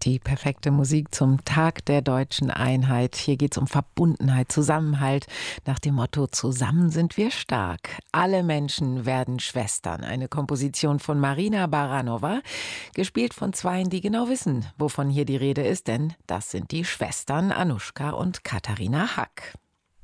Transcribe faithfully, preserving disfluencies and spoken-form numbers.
Die perfekte Musik zum Tag der deutschen Einheit. Hier geht es um Verbundenheit, Zusammenhalt nach dem Motto „Zusammen sind wir stark". Alle Menschen werden Schwestern. Eine Komposition von Marina Baranova, gespielt von Zweien, die genau wissen, wovon hier die Rede ist, denn das sind die Schwestern Anuschka und Katharina Hack.